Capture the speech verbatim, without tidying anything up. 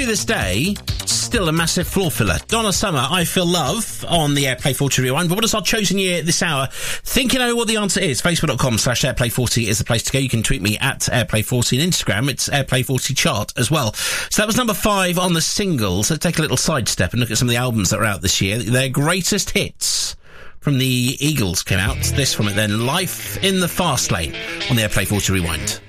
this day, still a massive floor filler. Donna Summer, I Feel Love, on the Airplay forty Rewind. But what is our chosen year this hour? Thinking over what the answer is. Facebook.com slash Airplay forty is the place to go. You can tweet me at Airplay forty, and Instagram, it's Airplay forty chart as well. So that was number five on the singles. Let's take a little sidestep and look at some of the albums that are out this year. Their greatest hits from the Eagles came out. This from it then, Life in the Fast Lane, on the Airplay forty Rewind.